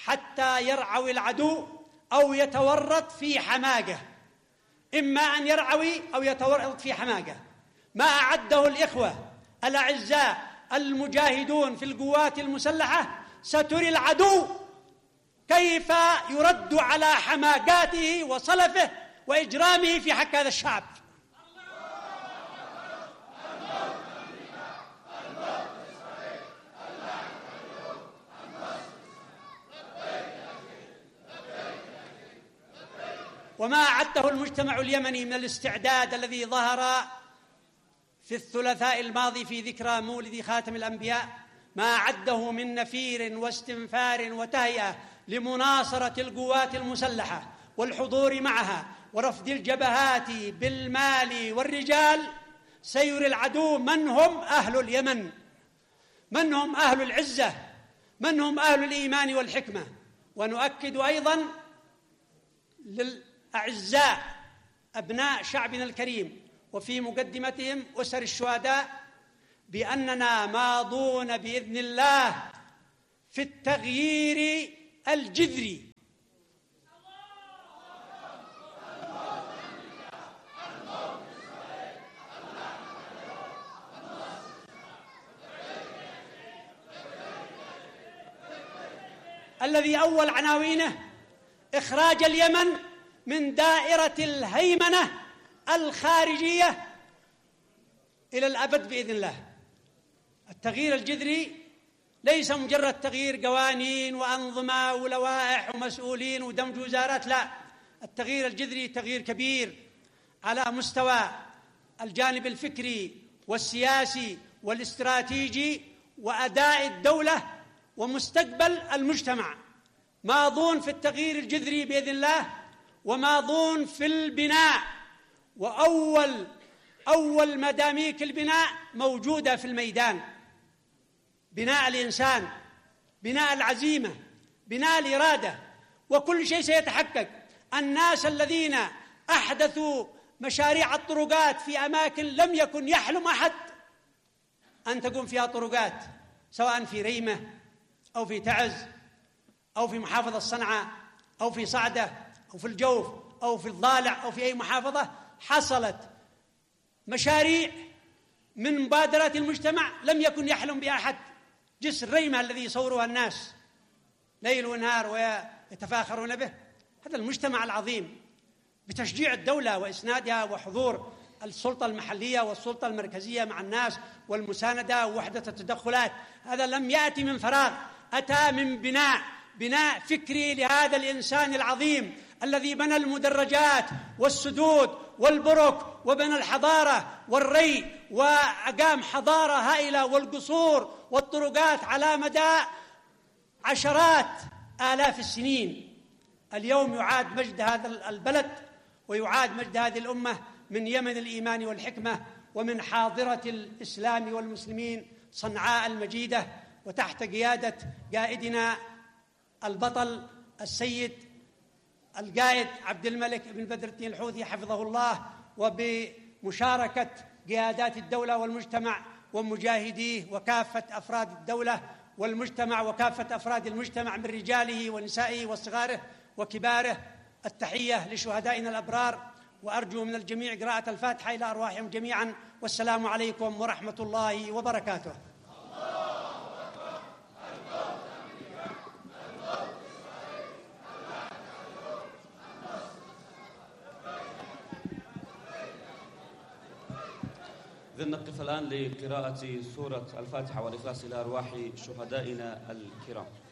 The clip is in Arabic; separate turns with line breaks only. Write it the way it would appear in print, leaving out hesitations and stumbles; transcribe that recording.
حتى يرعوي العدو أو يتورط في حماقة، إما أن يرعوي أو يتورط في حماقة. ما أعده الإخوة الأعزاء المجاهدون في القوات المسلحة ستري العدو كيف يرد على حماقاته وصلفه وإجرامه في حق هذا الشعب. وما أعده المجتمع اليمني من الاستعداد الذي ظهر في الثلاثاء الماضي في ذكرى مولد خاتم الأنبياء، ما أعده من نفير واستنفار وتهيئة لمناصرة القوات المسلحة والحضور معها ورفض الجبهات بالمال والرجال، سيري العدو من هم أهل اليمن، من هم أهل العزة، من هم أهل الإيمان والحكمة. ونؤكد أيضا للأعزاء أبناء شعبنا الكريم وفي مقدمتهم أسر الشهداء بأننا ماضون بإذن الله في التغيير الجذري. الذي أول عناوينه إخراج اليمن من دائرة الهيمنة الخارجية إلى الأبد بإذن الله. التغيير الجذري ليس مجرد تغيير قوانين وأنظمة ولوائح ومسؤولين ودمج وزارات، لا، التغيير الجذري تغيير كبير على مستوى الجانب الفكري والسياسي والاستراتيجي وأداء الدولة ومستقبل المجتمع. ماضون في التغيير الجذري بإذن الله وماضون في البناء، وأول مداميك البناء موجودة في الميدان: بناء الإنسان، بناء العزيمة، بناء الإرادة، وكل شيء سيتحقق. الناس الذين أحدثوا مشاريع الطرقات في أماكن لم يكن يحلم أحد أن تقوم فيها طرقات، سواء في ريمة أو في تعز أو في محافظة صنعاء أو في صعدة أو في الجوف أو في الضالع أو في أي محافظة، حصلت مشاريع من مبادرات المجتمع لم يكن يحلم بها أحد. جسر ريمة الذي يصورها الناس ليل ونهار ويتفاخرون به، هذا المجتمع العظيم بتشجيع الدولة وإسنادها وحضور السلطة المحلية والسلطة المركزية مع الناس والمساندة ووحدة التدخلات، هذا لم يأتي من فراغ، أتى من بناء فكري لهذا الإنسان العظيم الذي بنى المدرجات والسدود والبرك وبنى الحضارة والري وأقام حضارة هائلة والقصور والطرقات على مدى عشرات آلاف السنين. اليوم يعاد مجد هذا البلد ويعاد مجد هذه الأمة من يمن الإيمان والحكمة ومن حاضرة الإسلام والمسلمين صنعاء المجيدة، وتحت قيادة قائدنا البطل السيد القائد عبد الملك بن بدر الدين الحوثي حفظه الله، وبمشاركة قيادات الدولة والمجتمع ومجاهديه وكافة أفراد الدولة والمجتمع وكافة أفراد المجتمع من رجاله ونسائه وصغاره وكباره. التحية لشهدائنا الأبرار، وأرجو من الجميع قراءة الفاتحة إلى أرواحهم جميعا، والسلام عليكم ورحمة الله وبركاته.
إذن نقف الآن لقراءة سورة الفاتحة والإخلاص إلى أرواح شهدائنا الكرام.